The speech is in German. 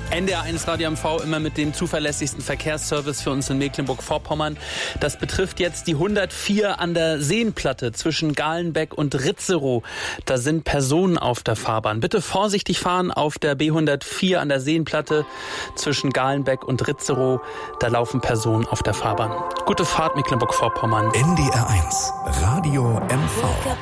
NDR1 Radio MV immer mit dem zuverlässigsten Verkehrsservice für uns in Mecklenburg-Vorpommern. Das betrifft jetzt die 104 an der Seenplatte zwischen Galenbeck und Ritzerow. Da sind Personen auf der Fahrbahn. Bitte vorsichtig fahren auf der B104 an der Seenplatte zwischen Galenbeck und Ritzerow. Da laufen Personen auf der Fahrbahn. Gute Fahrt, Mecklenburg-Vorpommern. NDR1 Radio MV.